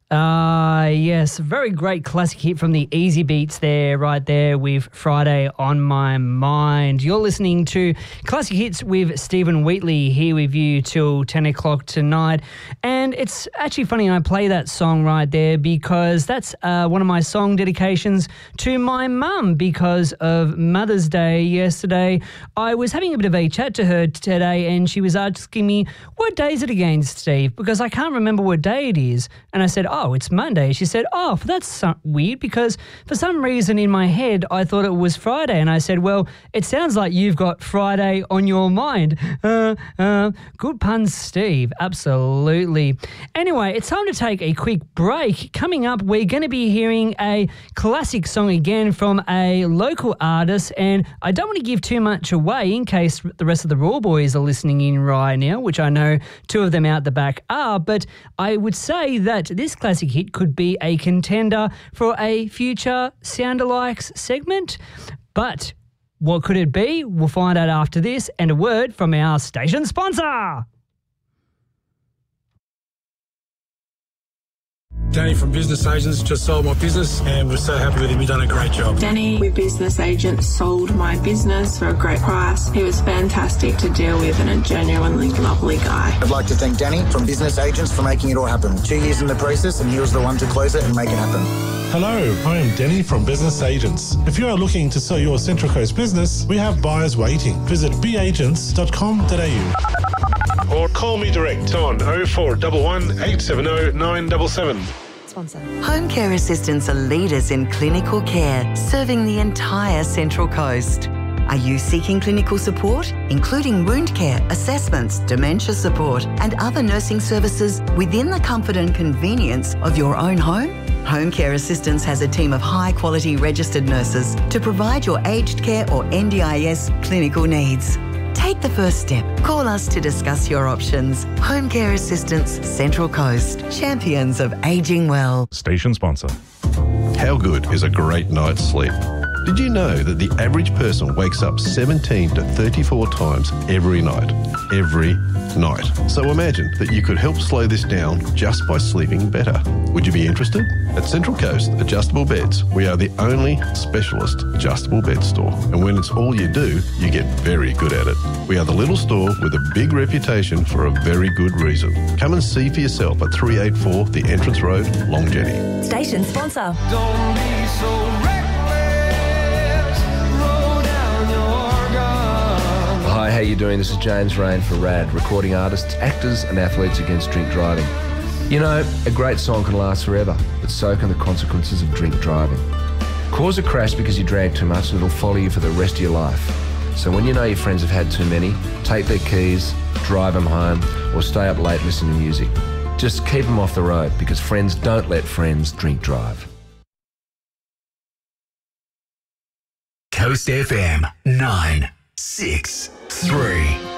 Yes, very great classic hit from the Easy Beats there, right there with Friday on My Mind. You're listening to Classic Hits with Stephen Wheatley here with you till 10 o'clock tonight. And it's actually funny I play that song right there because that's one of my song dedications to my mum because of Mother's Day yesterday. I was having a bit of a chat to her today and she was asking me, what day is it again, Steve? Because I can't remember what day it is. And I said, oh, it's Monday. She said, oh, that's weird because for some reason in my head I thought it was Friday. And I said, well, it sounds like you've got Friday on your mind. Good puns, Steve. Absolutely. Anyway, it's time to take a quick break. Coming up, we're going to be hearing a classic song again from a local artist. And I don't want to give too much away in case the rest of the Raw Boys are listening in right now, which I know two of them out the back are. But I would say that this classic hit could be a contender for a future Sound-Alikes segment. But what could it be? We'll find out after this and a word from our station sponsor. Danny from Business Agents just sold my business and we're so happy with him. He's done a great job. Danny with Business Agents sold my business for a great price. He was fantastic to deal with and a genuinely lovely guy. I'd like to thank Danny from Business Agents for making it all happen. 2 years in the process and he was the one to close it and make it happen. Hello, I am Denny from Business Agents. If you are looking to sell your Central Coast business, we have buyers waiting. Visit beagents.com.au or call me direct on 0411 870 977. Sponsor. Home care assistants are leaders in clinical care, serving the entire Central Coast. Are you seeking clinical support, including wound care, assessments, dementia support, and other nursing services within the comfort and convenience of your own home? Home Care Assistance has a team of high-quality registered nurses to provide your aged care or NDIS clinical needs. Take the first step. Call us to discuss your options. Home Care Assistance, Central Coast. Champions of ageing well. Station sponsor. How good is a great night's sleep? Did you know that the average person wakes up 17 to 34 times every night? Every night. So imagine that you could help slow this down just by sleeping better. Would you be interested? At Central Coast Adjustable Beds, we are the only specialist adjustable bed store. And when it's all you do, you get very good at it. We are the little store with a big reputation for a very good reason. Come and see for yourself at 384 The Entrance Road, Long Jenny. Station sponsor. Don't be so reckless, roll down your gun. Hi, how you doing? This is James Rain for RAD, recording artists, actors and athletes against drink driving. You know, a great song can last forever, but so can the consequences of drink driving. Cause a crash because you drank too much and it'll follow you for the rest of your life. So when you know your friends have had too many, take their keys, drive them home, or stay up late listening to music. Just keep them off the road because friends don't let friends drink drive. Coast FM 963.